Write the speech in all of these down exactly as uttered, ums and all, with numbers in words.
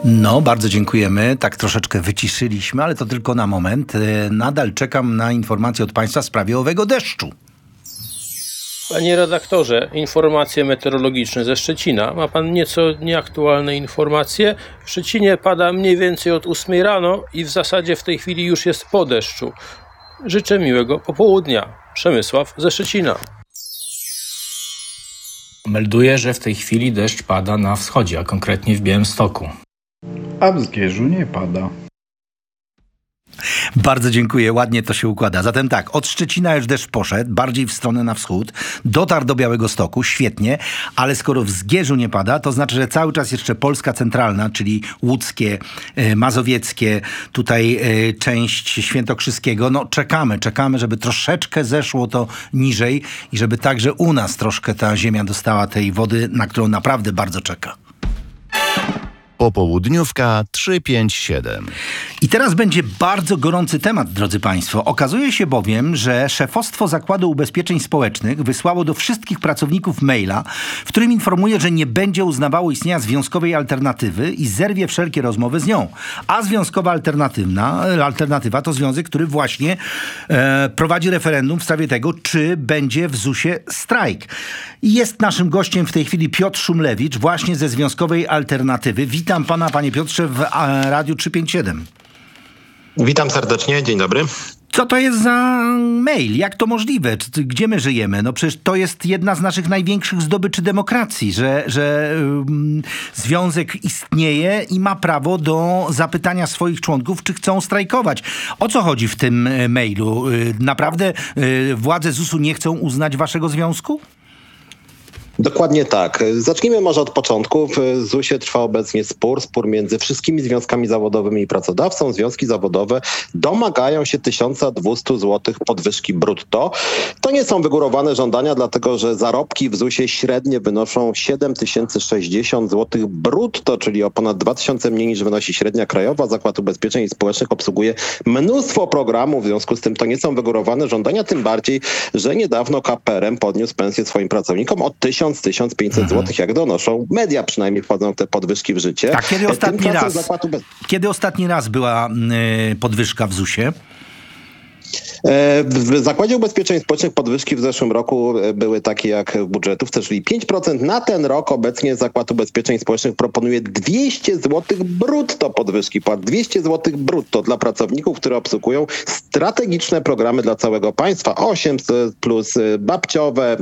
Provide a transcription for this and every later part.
No, bardzo dziękujemy. Tak troszeczkę wyciszyliśmy, ale to tylko na moment. Nadal czekam na informacje od państwa w sprawie owego deszczu. Panie redaktorze, informacje meteorologiczne ze Szczecina. Ma pan nieco nieaktualne informacje? W Szczecinie pada mniej więcej od ósmej rano i w zasadzie w tej chwili już jest po deszczu. Życzę miłego popołudnia. Przemysław ze Szczecina. Melduję, że w tej chwili deszcz pada na wschodzie, a konkretnie w Białymstoku. A w Zgierzu nie pada. Bardzo dziękuję, ładnie to się układa. Zatem tak, od Szczecina już deszcz poszedł, bardziej w stronę na wschód, dotarł do Białegostoku, świetnie, ale skoro w Zgierzu nie pada, to znaczy, że cały czas jeszcze Polska centralna, czyli łódzkie, e, mazowieckie, tutaj e, część Świętokrzyskiego, no czekamy, czekamy, żeby troszeczkę zeszło to niżej i żeby także u nas troszkę ta ziemia dostała tej wody, na którą naprawdę bardzo czeka. Popołudniówka trzy pięć siedem. I teraz będzie bardzo gorący temat, drodzy Państwo. Okazuje się bowiem, że szefostwo Zakładu Ubezpieczeń Społecznych wysłało do wszystkich pracowników maila, w którym informuje, że nie będzie uznawało istnienia związkowej alternatywy i zerwie wszelkie rozmowy z nią. A związkowa alternatywna, alternatywa to związek, który właśnie e, prowadzi referendum w sprawie tego, czy będzie w zusie strajk. I jest naszym gościem w tej chwili Piotr Szumlewicz, właśnie ze związkowej alternatywy. Witam pana, panie Piotrze, w Radiu trzysta pięćdziesiąt siedem. Witam serdecznie, dzień dobry. Co to jest za mail? Jak to możliwe? Gdzie my żyjemy? No przecież to jest jedna z naszych największych zdobyczy demokracji, że, że um, związek istnieje i ma prawo do zapytania swoich członków, czy chcą strajkować. O co chodzi w tym mailu? Naprawdę władze zusu nie chcą uznać waszego związku? Dokładnie tak. Zacznijmy może od początku. W zusie trwa obecnie spór, spór między wszystkimi związkami zawodowymi i pracodawcą. Związki zawodowe domagają się tysiąc dwieście złotych podwyżki brutto. To nie są wygórowane żądania, dlatego że zarobki w zusie średnie wynoszą siedem tysięcy sześćdziesiąt złotych brutto, czyli o ponad dwa tysiące mniej niż wynosi średnia krajowa. Zakład Ubezpieczeń Społecznych obsługuje mnóstwo programów, w związku z tym to nie są wygórowane żądania, tym bardziej, że niedawno K P R M podniósł pensję swoim pracownikom o tysiąc do tysiąca pięćset złotych, jak donoszą media, przynajmniej wchodzą te podwyżki w życie. Tak, kiedy ostatni raz, Bez... kiedy ostatni raz była y, podwyżka w zusie? W Zakładzie Ubezpieczeń Społecznych podwyżki w zeszłym roku były takie jak w budżetówce, czyli pięć procent. Na ten rok obecnie Zakład Ubezpieczeń Społecznych proponuje dwieście złotych brutto podwyżki płat. dwieście złotych brutto dla pracowników, które obsługują strategiczne programy dla całego państwa. osiemset plus babciowe,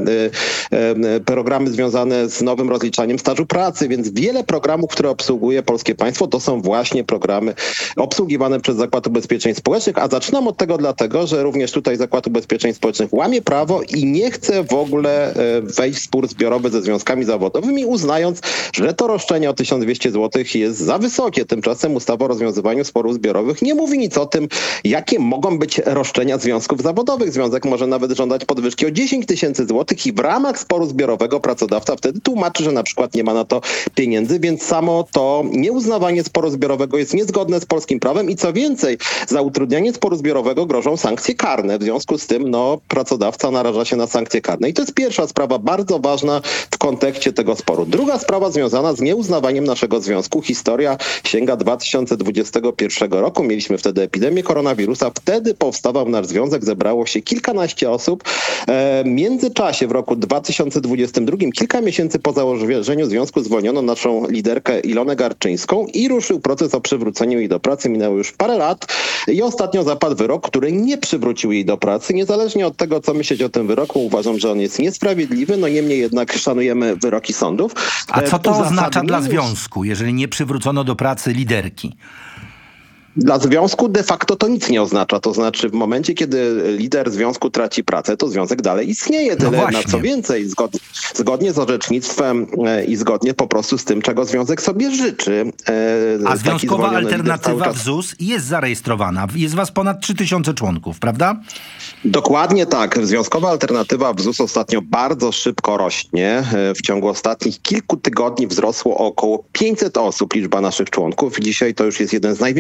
programy związane z nowym rozliczaniem stażu pracy, więc wiele programów, które obsługuje polskie państwo, to są właśnie programy obsługiwane przez Zakład Ubezpieczeń Społecznych. A zaczynam od tego dlatego, że również tutaj Zakład Ubezpieczeń Społecznych łamie prawo i nie chce w ogóle wejść w spór zbiorowy ze związkami zawodowymi, uznając, że to roszczenie o tysiąc dwieście złotych jest za wysokie. Tymczasem ustawa o rozwiązywaniu sporów zbiorowych nie mówi nic o tym, jakie mogą być roszczenia związków zawodowych. Związek może nawet żądać podwyżki o dziesięć tysięcy złotych i w ramach sporu zbiorowego pracodawca wtedy tłumaczy, że na przykład nie ma na to pieniędzy, więc samo to nieuznawanie sporu zbiorowego jest niezgodne z polskim prawem i co więcej, za utrudnianie sporu zbiorowego grożą sankcje karne. W związku z tym no, pracodawca naraża się na sankcje karne. I to jest pierwsza sprawa, bardzo ważna w kontekście tego sporu. Druga sprawa związana z nieuznawaniem naszego związku. Historia sięga dwa tysiące dwudziestego pierwszego roku. Mieliśmy wtedy epidemię koronawirusa. Wtedy powstawał nasz związek. Zebrało się kilkanaście osób. W międzyczasie w roku dwa tysiące dwudziestym drugim, kilka miesięcy po założeniu związku, zwolniono naszą liderkę Ilonę Garczyńską i ruszył proces o przywróceniu jej do pracy. Minęło już parę lat i ostatnio zapadł wyrok, który nie przywrócił jej do pracy. Niezależnie od tego, co myśleć o tym wyroku, uważam, że on jest niesprawiedliwy. No niemniej jednak szanujemy wyroki sądów. A co to oznacza dla związku, jeżeli nie przywrócono do pracy liderki? Dla związku de facto to nic nie oznacza. To znaczy w momencie, kiedy lider związku traci pracę, to związek dalej istnieje. Tyle no na co więcej. Zgodnie, zgodnie z orzecznictwem e, i zgodnie po prostu z tym, czego związek sobie życzy. E, A związkowa alternatywa w Z U S jest zarejestrowana. Jest was ponad trzy tysiące członków, prawda? Dokładnie tak. Związkowa alternatywa w Z U S ostatnio bardzo szybko rośnie. W ciągu ostatnich kilku tygodni wzrosło o około pięćset osób liczba naszych członków. Dzisiaj to już jest jeden z największych związków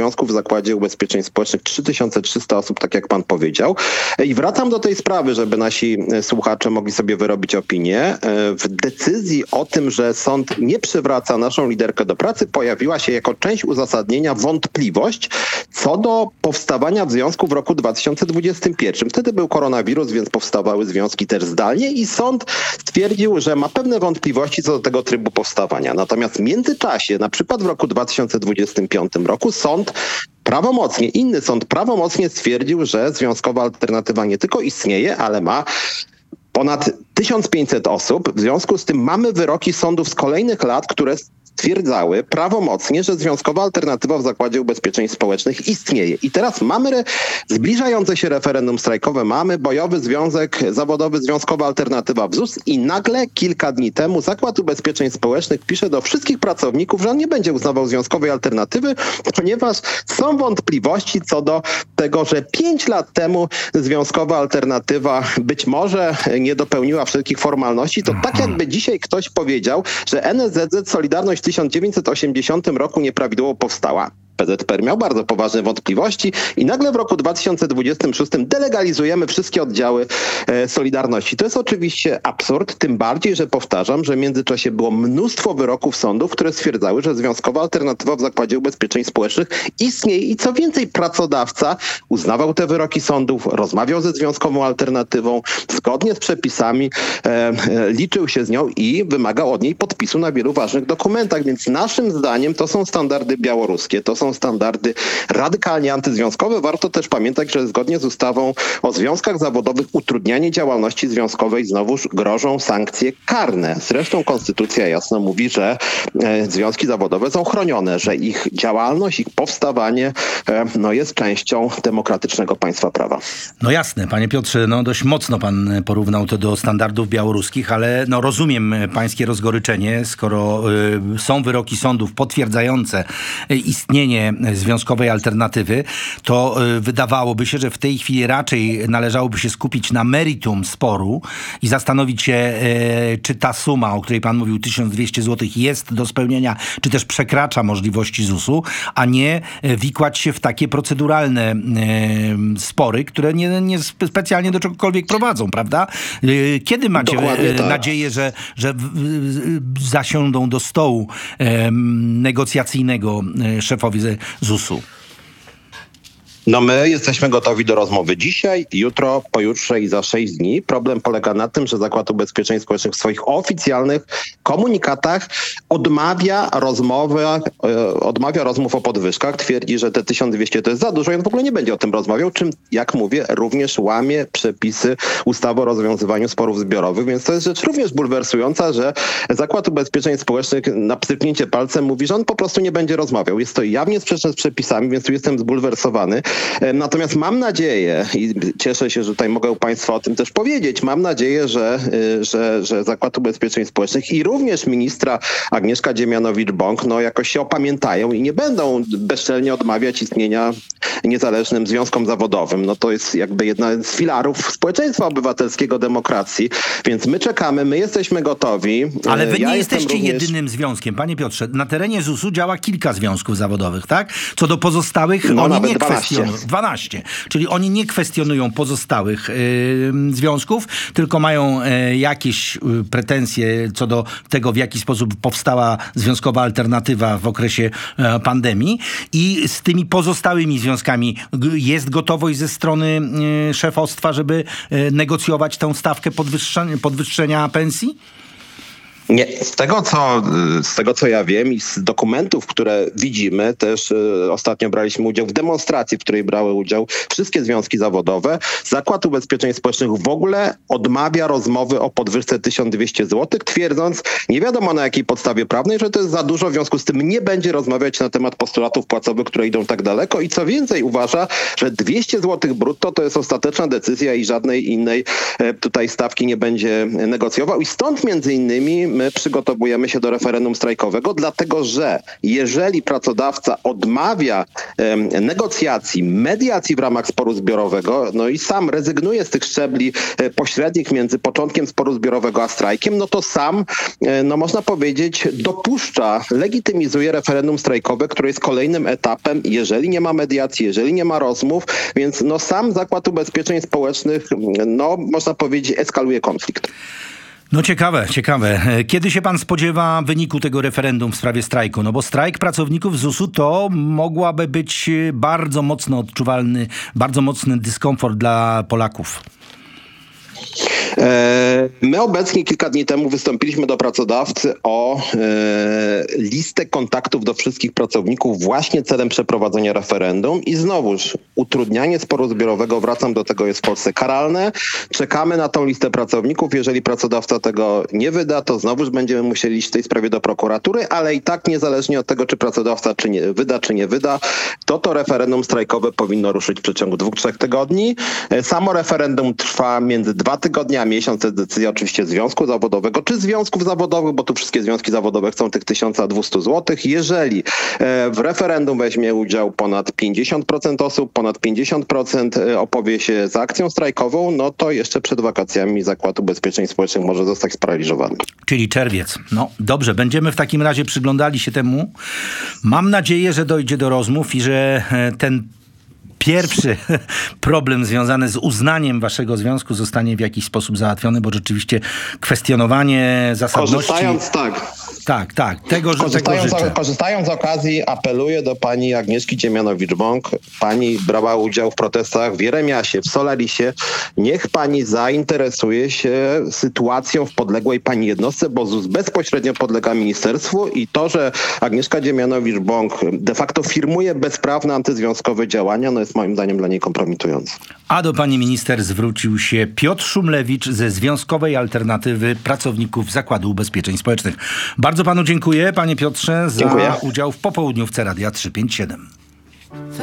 związków w Zakładzie Ubezpieczeń Społecznych, trzy tysiące trzysta osób, tak jak pan powiedział. I wracam do tej sprawy, żeby nasi słuchacze mogli sobie wyrobić opinię. W decyzji o tym, że sąd nie przywraca naszą liderkę do pracy, pojawiła się jako część uzasadnienia wątpliwość co do powstawania związku w roku dwa tysiące dwudziestym pierwszym. Wtedy był koronawirus, więc powstawały związki też zdalnie i sąd stwierdził, że ma pewne wątpliwości co do tego trybu powstawania. Natomiast w międzyczasie, na przykład w roku dwa tysiące dwudziestym piątym roku sąd prawomocnie, inny sąd prawomocnie stwierdził, że związkowa alternatywa nie tylko istnieje, ale ma ponad tysiąc pięćset osób. W związku z tym mamy wyroki sądów z kolejnych lat, które stwierdzały prawomocnie, że związkowa alternatywa w Zakładzie Ubezpieczeń Społecznych istnieje. I teraz mamy re- zbliżające się referendum strajkowe, mamy bojowy związek zawodowy, związkowa alternatywa w Z U S i nagle kilka dni temu Zakład Ubezpieczeń Społecznych pisze do wszystkich pracowników, że on nie będzie uznawał związkowej alternatywy, ponieważ są wątpliwości co do tego, że pięć lat temu związkowa alternatywa być może nie dopełniła wszelkich formalności. To tak jakby dzisiaj ktoś powiedział, że N S Z Z Solidarność w tysiąc dziewięćset osiemdziesiątym roku nieprawidłowo powstała. P Z P R miał bardzo poważne wątpliwości i nagle w roku dwa tysiące dwudziestym szóstym delegalizujemy wszystkie oddziały e, Solidarności. To jest oczywiście absurd, tym bardziej, że powtarzam, że w międzyczasie było mnóstwo wyroków sądów, które stwierdzały, że związkowa alternatywa w Zakładzie Ubezpieczeń Społecznych istnieje i co więcej, pracodawca uznawał te wyroki sądów, rozmawiał ze związkową alternatywą, zgodnie z przepisami e, e, liczył się z nią i wymagał od niej podpisu na wielu ważnych dokumentach, więc naszym zdaniem to są standardy białoruskie, to są są standardy radykalnie antyzwiązkowe. Warto też pamiętać, że zgodnie z ustawą o związkach zawodowych utrudnianie działalności związkowej znowuż grożą sankcje karne. Zresztą konstytucja jasno mówi, że e, związki zawodowe są chronione, że ich działalność, ich powstawanie e, no, jest częścią demokratycznego państwa prawa. No jasne, panie Piotrze, no dość mocno pan porównał to do standardów białoruskich, ale no rozumiem pańskie rozgoryczenie, skoro y, są wyroki sądów potwierdzające y, istnienie związkowej alternatywy, to y, wydawałoby się, że w tej chwili raczej należałoby się skupić na meritum sporu i zastanowić się, y, czy ta suma, o której pan mówił, tysiąc dwieście złotych, jest do spełnienia, czy też przekracza możliwości Z U S-u, a nie y, wikłać się w takie proceduralne y, spory, które nie, nie specjalnie do czegokolwiek prowadzą, prawda? Y, kiedy macie y, tak. nadzieję, że, że y, y, zasiądą do stołu y, negocjacyjnego y, szefowi Z U S-u? No my jesteśmy gotowi do rozmowy dzisiaj, jutro, pojutrze i za sześć dni. Problem polega na tym, że Zakład Ubezpieczeń Społecznych w swoich oficjalnych komunikatach odmawia rozmowy, e, odmawia rozmów o podwyżkach. Twierdzi, że te tysiąc dwieście to jest za dużo i on w ogóle nie będzie o tym rozmawiał, czym, jak mówię, również łamie przepisy ustawy o rozwiązywaniu sporów zbiorowych, więc to jest rzecz również bulwersująca, że Zakład Ubezpieczeń Społecznych na pstryknięcie palcem mówi, że on po prostu nie będzie rozmawiał. Jest to jawnie sprzeczne z przepisami, więc tu jestem zbulwersowany. Natomiast mam nadzieję i cieszę się, że tutaj mogę Państwa o tym też powiedzieć, mam nadzieję, że, że, że Zakład Ubezpieczeń Społecznych i również ministra Agnieszka Dziemianowicz-Bąk no jakoś się opamiętają i nie będą bezczelnie odmawiać istnienia niezależnym związkom zawodowym. No to jest jakby jedna z filarów społeczeństwa obywatelskiego, demokracji, więc my czekamy, my jesteśmy gotowi. Ale wy ja nie jesteście również... jedynym związkiem. Panie Piotrze, na terenie Z U S-u działa kilka związków zawodowych, tak? Co do pozostałych, no, oni nawet nie dwanaście. kwestionują. dwanaście. Czyli oni nie kwestionują pozostałych y, związków, tylko mają y, jakieś y, pretensje co do tego, w jaki sposób powstała związkowa alternatywa w okresie y, pandemii. I z tymi pozostałymi związkami g- jest gotowość ze strony y, szefostwa, żeby y, negocjować tę stawkę podwyższenia, podwyższenia pensji? Nie, z tego, co, z tego co ja wiem i z dokumentów, które widzimy, też y, ostatnio braliśmy udział w demonstracji, w której brały udział wszystkie związki zawodowe. Zakład Ubezpieczeń Społecznych w ogóle odmawia rozmowy o podwyżce tysiąc dwieście złotych, twierdząc, nie wiadomo na jakiej podstawie prawnej, że to jest za dużo, w związku z tym nie będzie rozmawiać na temat postulatów płacowych, które idą tak daleko i co więcej uważa, że dwieście złotych brutto to jest ostateczna decyzja i żadnej innej y, tutaj stawki nie będzie negocjował i stąd między innymi my przygotowujemy się do referendum strajkowego, dlatego że jeżeli pracodawca odmawia em, negocjacji, mediacji w ramach sporu zbiorowego, no i sam rezygnuje z tych szczebli e, pośrednich między początkiem sporu zbiorowego a strajkiem, no to sam, e, no można powiedzieć, dopuszcza, legitymizuje referendum strajkowe, które jest kolejnym etapem, jeżeli nie ma mediacji, jeżeli nie ma rozmów, więc no sam Zakład Ubezpieczeń Społecznych, no można powiedzieć, eskaluje konflikt. No ciekawe, ciekawe. Kiedy się pan spodziewa wyniku tego referendum w sprawie strajku? No bo strajk pracowników Z U S-u to mogłaby być bardzo mocno odczuwalny, bardzo mocny dyskomfort dla Polaków. My obecnie kilka dni temu wystąpiliśmy do pracodawcy o e, listę kontaktów do wszystkich pracowników właśnie celem przeprowadzenia referendum i znowuż utrudnianie sporu zbiorowego, wracam do tego, jest w Polsce karalne. Czekamy na tą listę pracowników. Jeżeli pracodawca tego nie wyda, to znowuż będziemy musieli iść w tej sprawie do prokuratury, ale i tak niezależnie od tego, czy pracodawca czy nie, wyda, czy nie wyda, to to referendum strajkowe powinno ruszyć w przeciągu dwóch, trzech tygodni. Samo referendum trwa między dwa tygodnie a miesiąc. To jest decyzja oczywiście związku zawodowego, czy związków zawodowych, bo tu wszystkie związki zawodowe chcą tych tysiąc dwieście złotych. Jeżeli w referendum weźmie udział ponad pięćdziesiąt procent osób, ponad pięćdziesiąt procent opowie się za akcją strajkową, no to jeszcze przed wakacjami Zakład Ubezpieczeń Społecznych może zostać sparaliżowany. Czyli czerwiec. No dobrze, będziemy w takim razie przyglądali się temu. Mam nadzieję, że dojdzie do rozmów i że ten pierwszy problem związany z uznaniem waszego związku zostanie w jakiś sposób załatwiony, bo rzeczywiście kwestionowanie zasadności... Korzystając, tak. Tak, tak. Tego, że tego Korzystając, życzę. korzystając z okazji, apeluję do pani Agnieszki Dziemianowicz-Bąk. Pani brała udział w protestach w Jeremiasie, w Solarisie. Niech pani zainteresuje się sytuacją w podległej pani jednostce, bo Z U S bezpośrednio podlega ministerstwu i to, że Agnieszka Dziemianowicz-Bąk de facto firmuje bezprawne antyzwiązkowe działania, no jest moim zdaniem dla niej kompromitujące. A do pani minister zwrócił się Piotr Szumlewicz ze Związkowej Alternatywy Pracowników Zakładu Ubezpieczeń Społecznych. Bardzo panu dziękuję, panie Piotrze, za Dziękuję. udział w popołudniówce Radia trzysta pięćdziesiąt siedem.